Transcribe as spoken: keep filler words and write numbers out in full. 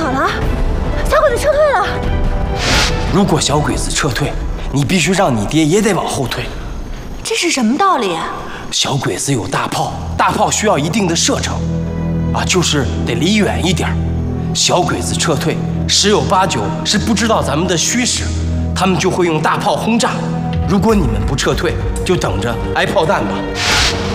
好了，小鬼子撤退了。 如果小鬼子撤退，你必须让你爹也得往后退。 这是什么道理啊？ 小鬼子有大炮，大炮需要一定的射程，啊，就是得离远一点。小鬼子撤退，十有八九是不知道咱们的虚实，他们就会用大炮轰炸。如果你们不撤退，就等着挨炮弹吧。